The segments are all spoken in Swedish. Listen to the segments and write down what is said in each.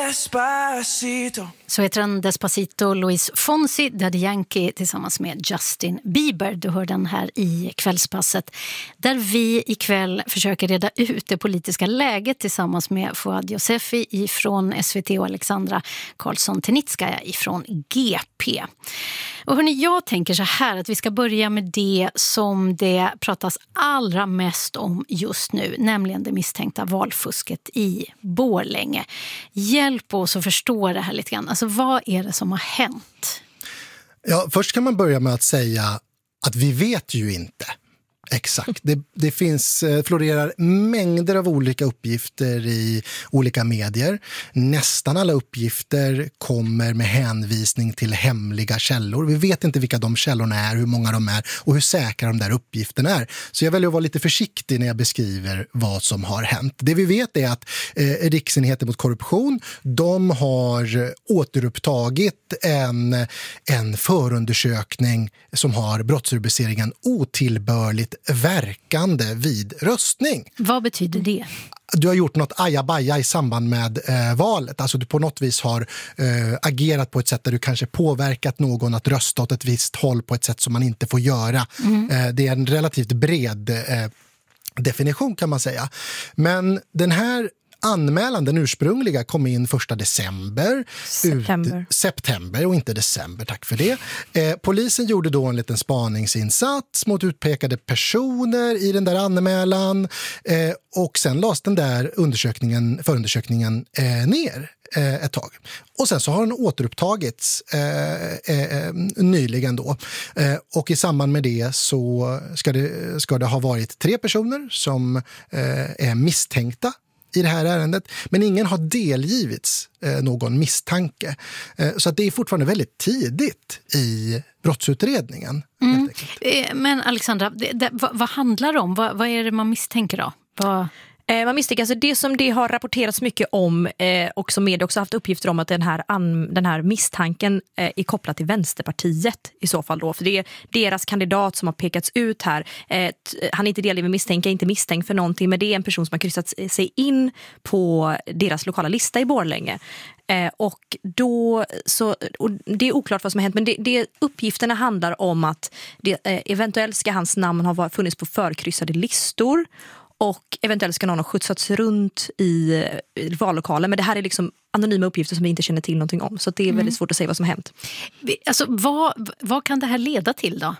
Despacito. Så heter den Despacito, Luis Fonsi, Daddy Yankee tillsammans med Justin Bieber. Du hör den här i Kvällspasset där vi ikväll försöker reda ut det politiska läget tillsammans med Fouad Youssefi ifrån SVT och Alexandra Karlsson-Tenitskaya ifrån GP. Och hörni, jag tänker så här att vi ska börja med det som det pratas allra mest om just nu, nämligen det misstänkta valfusket i Borlänge. Hjälp oss att förstå det här lite grann. Alltså vad är det som har hänt? Ja, först kan man börja med att säga att vi vet ju inte. Exakt. Det florerar mängder av olika uppgifter i olika medier. Nästan alla uppgifter kommer med hänvisning till hemliga källor. Vi vet inte vilka de källorna är, hur många de är och hur säkra de där uppgifterna är. Så jag väljer att vara lite försiktig när jag beskriver vad som har hänt. Det vi vet är att Riksenheten mot korruption, de har återupptagit en förundersökning som har brottsrubriceringen otillbörligt verkande vid röstning. Vad betyder det? Du har gjort något ajabaja i samband med valet. Alltså du på något vis har agerat på ett sätt där du kanske påverkat någon att rösta åt ett visst håll på ett sätt som man inte får göra. Det är en relativt bred definition kan man säga. Men den här anmälan, den ursprungliga, kom in 1 december. September och inte december, tack för det. Polisen gjorde då en liten spaningsinsats mot utpekade personer i den där anmälan och sen lades den där förundersökningen ner ett tag. Och sen så har den återupptagits nyligen då. Och i samband med det så ska det ha varit 3 personer som är misstänkta i det här ärendet, men ingen har delgivits någon misstanke. Så att det är fortfarande väldigt tidigt i brottsutredningen. Men Alexandra, vad handlar det om? Vad är det man misstänker då? Man misstänker, alltså det som det har rapporterats mycket om och som media också haft uppgifter om att den här misstanken är kopplad till Vänsterpartiet i så fall då. För det är deras kandidat som har pekats ut här. Han är inte delgiven misstänkt, inte misstänkt för någonting, men det är en person som har kryssat sig in på deras lokala lista i Borlänge. Och det är oklart vad som har hänt, men det uppgifterna handlar om att eventuellt ska hans namn ha funnits på förkryssade listor. Och eventuellt ska någon ha skjutsats runt i vallokalen. Men det här är liksom anonyma uppgifter som vi inte känner till någonting om. Så det är väldigt svårt att säga vad som har hänt. Alltså, vad kan det här leda till då?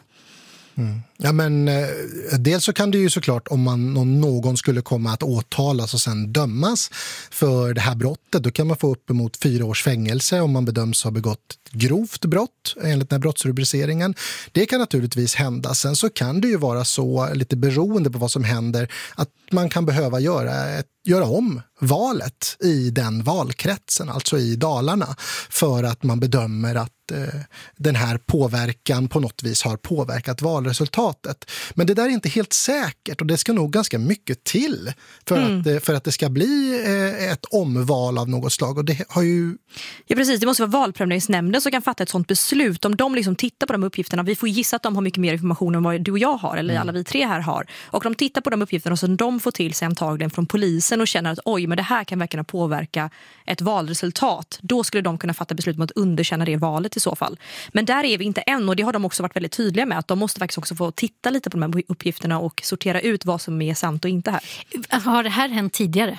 Ja, men dels så kan det ju såklart om någon skulle komma att åtalas och sen dömas för det här brottet, då kan man få uppemot 4 års fängelse om man bedöms ha begått grovt brott enligt den här brottsrubriceringen. Det kan naturligtvis hända. Sen så kan det ju vara så, lite beroende på vad som händer, att man kan behöva göra om valet i den valkretsen, alltså i Dalarna, för att man bedömer att den här påverkan på något vis har påverkat valresultatet. Men det där är inte helt säkert och det ska nog ganska mycket till för att det ska bli ett omval av något slag. Och det har ju... Ja, precis. Det måste vara valprövningsnämnden som kan fatta ett sånt beslut. Om de liksom tittar på de uppgifterna, vi får gissa att de har mycket mer information än vad du och jag har, eller alla vi 3 här har. Och de tittar på de uppgifterna som de får till sig antagligen från polisen och känner att oj, men det här kan verkligen påverka ett valresultat. Då skulle de kunna fatta beslut om att underkänna det valet i så fall. Men där är vi inte än, och det har de också varit väldigt tydliga med, att de måste faktiskt också få titta lite på de här uppgifterna och sortera ut vad som är sant och inte här. Har det här hänt tidigare?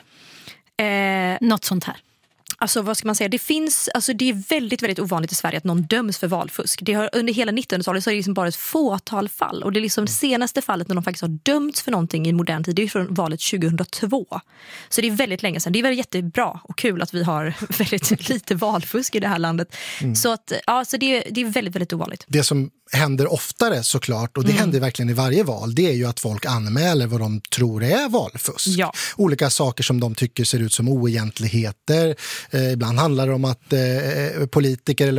Något sånt här? Alltså vad ska man säga, det är väldigt, väldigt ovanligt i Sverige att någon döms för valfusk. Det har, under hela 1900-talet så är det liksom bara ett fåtal fall. Och det är liksom det senaste fallet när de faktiskt har dömts för någonting i modern tid, det är från valet 2002. Så det är väldigt länge sedan. Det är väldigt jättebra och kul att vi har väldigt lite valfusk i det här landet. Så att, ja, så det är väldigt, väldigt ovanligt. Det som händer oftare såklart, och det händer verkligen i varje val, det är ju att folk anmäler vad de tror är valfusk. Ja. Olika saker som de tycker ser ut som oegentligheter. Ibland handlar det om att politiker eller